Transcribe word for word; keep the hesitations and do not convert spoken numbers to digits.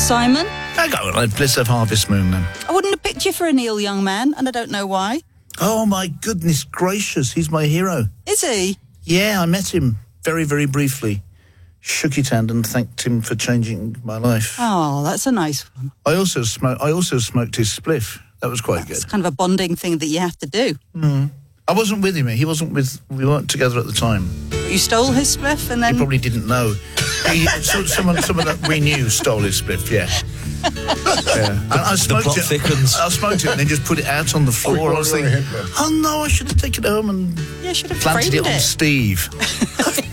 Simon? I go on, let's have Harvest Moon then. I wouldn't have picked you for a Neil Young man, and I don't know why. Oh, my goodness gracious, he's my hero. Is he? Yeah, I met him very, very briefly. Shook his hand and thanked him for changing my life. Oh, that's a nice one. I also smoked. I also smoked his spliff. That was quite It's good. kind of a bonding thing that you have to do. Mm. I wasn't with him. He wasn't with. We weren't together at the time. You stole his spliff and then... He probably didn't know. He, so, someone, someone that we knew stole his spliff. Yeah. Yeah. And I smoked the plot it. thickens. I smoked it and then just put it out on the floor. Oh, I was thinking, oh no, I should have taken it home and Yeah, should have planted framed it on it. Steve.